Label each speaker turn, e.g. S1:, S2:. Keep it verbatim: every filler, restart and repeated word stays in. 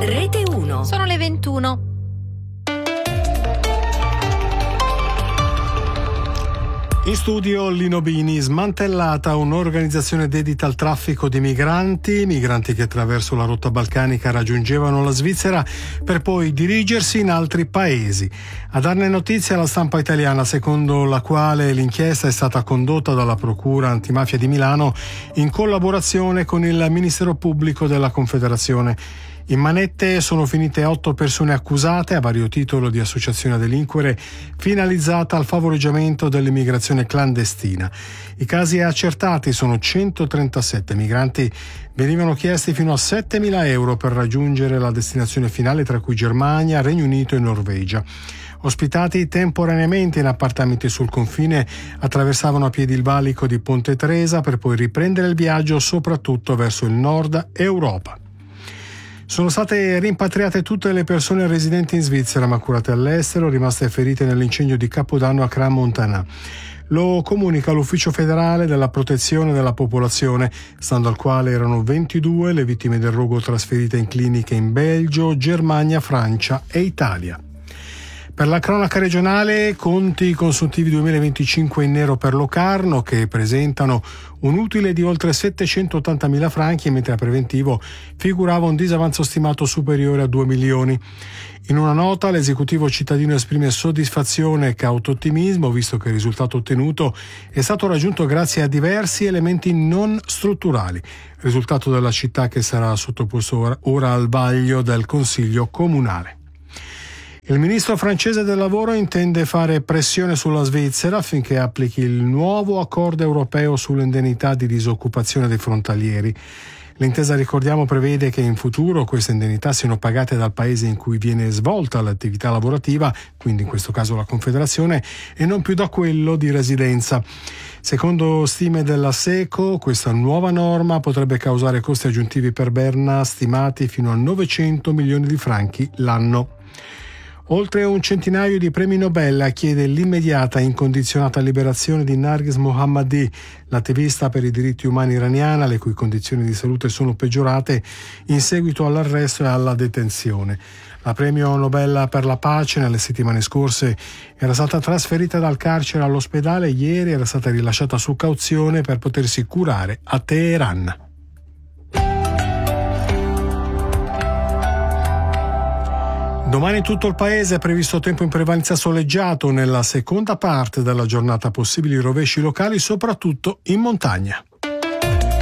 S1: Rete uno.
S2: Sono le ventuno.
S3: In studio Lino Bini. Smantellata un'organizzazione dedita al traffico di migranti, migranti che attraverso la rotta balcanica raggiungevano la Svizzera per poi dirigersi in altri paesi. A darne notizia la stampa italiana, secondo la quale l'inchiesta è stata condotta dalla Procura Antimafia di Milano in collaborazione con il Ministero Pubblico della Confederazione. In manette sono finite otto persone accusate a vario titolo di associazione a delinquere finalizzata al favoreggiamento dell'immigrazione clandestina. I casi accertati sono centotrentasette. Migranti venivano chiesti fino a settemila euro per raggiungere la destinazione finale, tra cui Germania, Regno Unito e Norvegia. Ospitati temporaneamente in appartamenti sul confine, attraversavano a piedi il valico di Ponte Tresa per poi riprendere il viaggio soprattutto verso il nord Europa. Sono state rimpatriate tutte le persone residenti in Svizzera ma curate all'estero, rimaste ferite nell'incendio di Capodanno a Crans-Montana. Lo comunica l'Ufficio federale della protezione della popolazione, stando al quale erano ventidue le vittime del rogo trasferite in cliniche in Belgio, Germania, Francia e Italia. Per la cronaca regionale, conti consuntivi duemilaventicinque in nero per Locarno, che presentano un utile di oltre settecentottantamila franchi, mentre a preventivo figurava un disavanzo stimato superiore a due milioni. In una nota l'esecutivo cittadino esprime soddisfazione e cauto ottimismo, visto che il risultato ottenuto è stato raggiunto grazie a diversi elementi non strutturali, risultato della città che sarà sottoposto ora, ora al vaglio del Consiglio Comunale. Il ministro francese del lavoro intende fare pressione sulla Svizzera affinché applichi il nuovo accordo europeo sulle indennità di disoccupazione dei frontalieri. L'intesa, ricordiamo, prevede che in futuro queste indennità siano pagate dal paese in cui viene svolta l'attività lavorativa, quindi in questo caso la Confederazione, e non più da quello di residenza. Secondo stime della SECO, questa nuova norma potrebbe causare costi aggiuntivi per Berna stimati fino a novecento milioni di franchi l'anno. Oltre un centinaio di premi Nobel chiede l'immediata e incondizionata liberazione di Narges Mohammadi, l'attivista per i diritti umani iraniana, le cui condizioni di salute sono peggiorate in seguito all'arresto e alla detenzione. La premio Nobel per la pace nelle settimane scorse era stata trasferita dal carcere all'ospedale e ieri era stata rilasciata su cauzione per potersi curare a Teheran. Domani in tutto il paese è previsto tempo in prevalenza soleggiato. Nella seconda parte della giornata possibili rovesci locali, soprattutto in montagna.